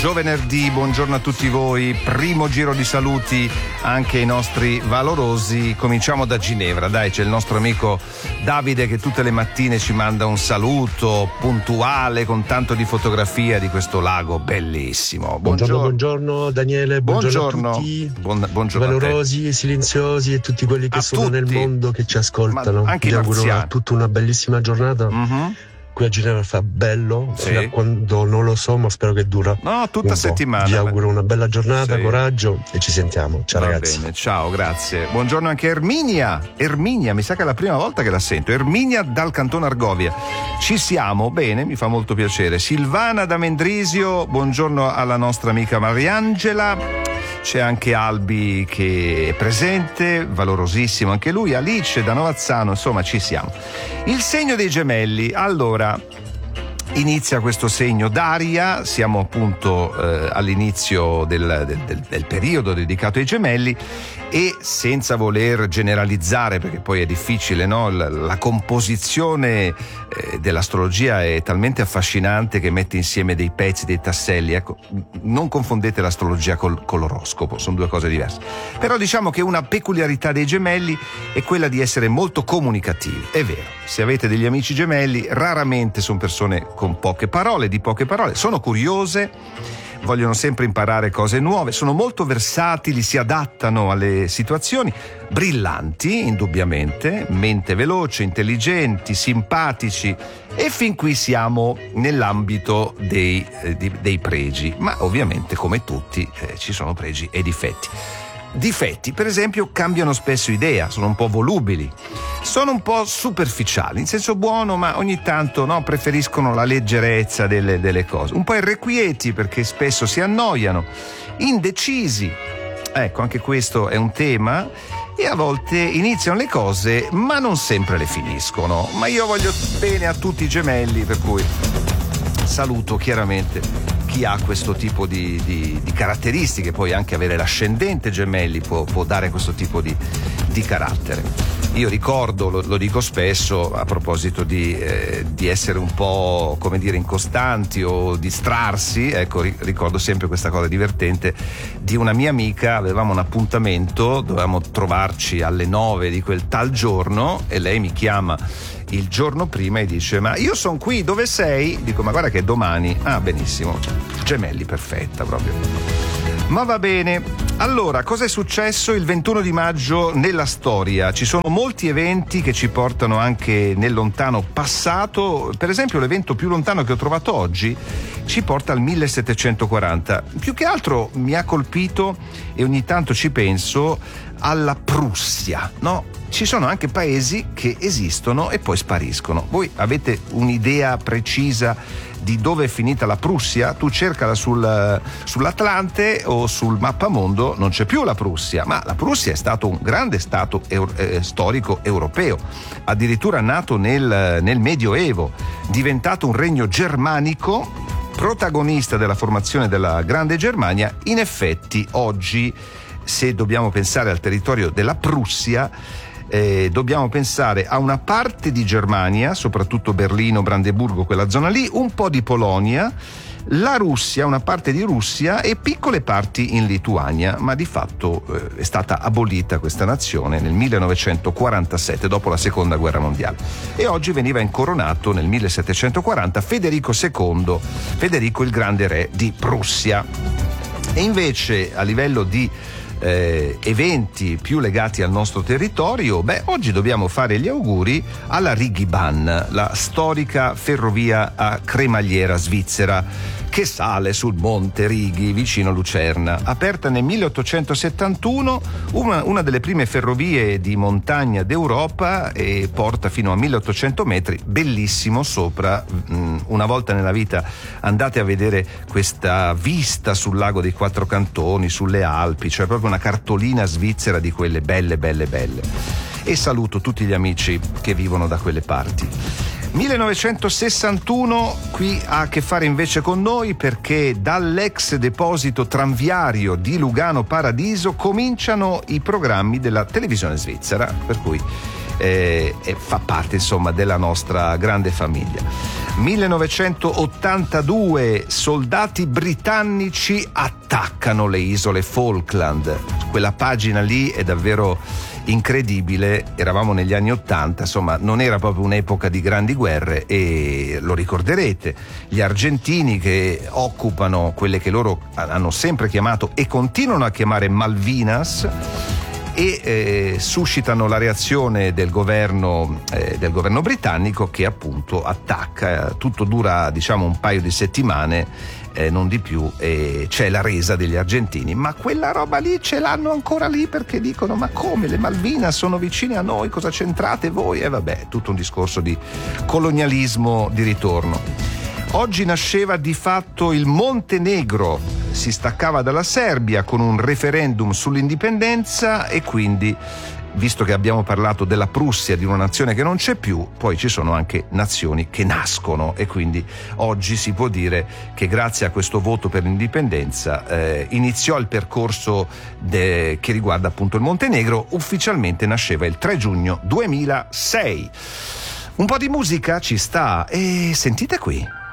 venerdì, buongiorno a tutti voi, primo giro di saluti anche ai nostri valorosi. Cominciamo da Ginevra, dai, c'è il nostro amico Davide che tutte le mattine ci manda un saluto puntuale con tanto di fotografia di questo lago bellissimo. Buongiorno Daniele, buongiorno a tutti, buongiorno valorosi e silenziosi e tutti quelli che sono nel mondo che ci ascoltano. Ma anche vi auguro a tutta una bellissima giornata. Qui a Ginevra fa bello, fino a quando non lo so, ma spero che dura. No, tutta settimana. Vi auguro una bella giornata, coraggio e ci sentiamo. Ciao ragazzi. Bene, ciao, grazie. Buongiorno anche Erminia, mi sa che è la prima volta che la sento. Erminia dal Cantone Argovia. Ci siamo? Bene, mi fa molto piacere. Silvana da Mendrisio, buongiorno alla nostra amica Mariangela. C'è anche Albi che è presente, valorosissimo anche lui, Alice da Novazzano, insomma ci siamo. Il segno dei gemelli, allora inizia questo segno Daria, siamo appunto all'inizio del periodo dedicato ai gemelli e senza voler generalizzare perché poi è difficile, no? La composizione dell'astrologia è talmente affascinante che mette insieme dei pezzi, dei tasselli, ecco, non confondete l'astrologia con l'oroscopo, sono due cose diverse. Però diciamo che una peculiarità dei gemelli è quella di essere molto comunicativi, è vero, se avete degli amici gemelli raramente sono persone con poche parole, sono curiose, vogliono sempre imparare cose nuove, sono molto versatili, si adattano alle situazioni, brillanti indubbiamente, mente veloce, intelligenti, simpatici e fin qui siamo nell'ambito dei pregi, ma ovviamente come tutti ci sono pregi e difetti. Difetti, per esempio, cambiano spesso idea, sono un po' volubili, sono un po' superficiali, in senso buono, ma ogni tanto no, preferiscono la leggerezza delle cose, un po' irrequieti perché spesso si annoiano, indecisi, ecco anche questo è un tema, e a volte iniziano le cose ma non sempre le finiscono, ma io voglio bene a tutti i gemelli, per cui saluto chiaramente chi ha questo tipo di caratteristiche, poi anche avere l'ascendente gemelli può dare questo tipo di carattere. Io ricordo, lo dico spesso a proposito di essere un po', come dire, incostanti o distrarsi, ecco, ricordo sempre questa cosa divertente di una mia amica, avevamo un appuntamento, dovevamo trovarci alle 9 di quel tal giorno e lei mi chiama il giorno prima e dice: ma io sono qui, dove sei? Dico: ma guarda che è domani. Ah, benissimo, gemelli, perfetta proprio. Ma va bene. Allora, cosa è successo il 21 di maggio nella storia? Ci sono molti eventi che ci portano anche nel lontano passato. Per esempio, l'evento più lontano che ho trovato oggi ci porta al 1740. Più che altro mi ha colpito, e ogni tanto ci penso, alla Prussia, no? Ci sono anche paesi che esistono e poi spariscono. Voi avete un'idea precisa di dove è finita la Prussia? Tu cercala sull'Atlante o sul mappamondo, non c'è più la Prussia, ma la Prussia è stato un grande stato storico europeo, addirittura nato nel Medioevo, diventato un regno germanico, protagonista della formazione della Grande Germania. In effetti oggi, se dobbiamo pensare al territorio della Prussia, dobbiamo pensare a una parte di Germania, soprattutto Berlino, Brandeburgo, quella zona lì, un po' di Polonia, la Russia, una parte di Russia e piccole parti in Lituania, ma di fatto è stata abolita questa nazione nel 1947, dopo la seconda guerra mondiale, e oggi veniva incoronato nel 1740 Federico II, Federico il grande re di Prussia. E invece a livello di eventi più legati al nostro territorio, oggi dobbiamo fare gli auguri alla Rigibahn, la storica ferrovia a cremagliera svizzera che sale sul monte Righi vicino Lucerna, aperta nel 1871, una delle prime ferrovie di montagna d'Europa, e porta fino a 1800 metri, bellissimo sopra. Una volta nella vita andate a vedere questa vista sul lago dei Quattro Cantoni, sulle Alpi, cioè proprio una cartolina svizzera di quelle belle. E saluto tutti gli amici che vivono da quelle parti. 1961 qui ha a che fare invece con noi, perché dall'ex deposito tranviario di Lugano Paradiso cominciano i programmi della televisione svizzera, per cui fa parte insomma della nostra grande famiglia. 1982, soldati britannici attaccano le isole Falkland. Quella pagina lì è davvero incredibile. Eravamo negli anni 80, insomma non era proprio un'epoca di grandi guerre, e lo ricorderete, gli argentini che occupano quelle che loro hanno sempre chiamato e continuano a chiamare Malvinas, e suscitano la reazione del governo britannico, che appunto attacca. Tutto dura diciamo un paio di settimane, non di più, e c'è la resa degli argentini. Ma quella roba lì ce l'hanno ancora lì, perché dicono: ma come, le Malvinas sono vicine a noi, cosa c'entrate voi? E vabbè, tutto un discorso di colonialismo di ritorno. Oggi nasceva di fatto il Montenegro, si staccava dalla Serbia con un referendum sull'indipendenza, e quindi, visto che abbiamo parlato della Prussia, di una nazione che non c'è più, poi ci sono anche nazioni che nascono, e quindi oggi si può dire che grazie a questo voto per l'indipendenza iniziò il percorso che riguarda appunto il Montenegro. Ufficialmente nasceva il 3 giugno 2006. Un po' di musica ci sta, e sentite qui.